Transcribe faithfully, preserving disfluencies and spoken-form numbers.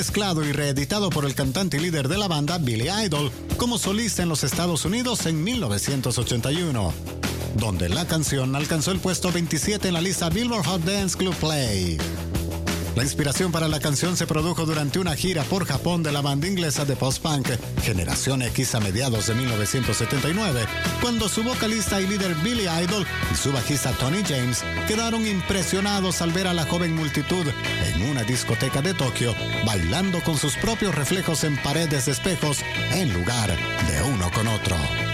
remezclado y reeditado por el cantante y líder de la banda, Billy Idol, como solista en los Estados Unidos en mil novecientos ochenta y uno, donde la canción alcanzó el puesto veintisiete en la lista Billboard Hot Dance Club Play. La inspiración para la canción se produjo durante una gira por Japón de la banda inglesa de post-punk Generación X a mediados de mil novecientos setenta y nueve, cuando su vocalista y líder Billy Idol y su bajista Tony James quedaron impresionados al ver a la joven multitud en una discoteca de Tokio bailando con sus propios reflejos en paredes de espejos en lugar de uno con otro.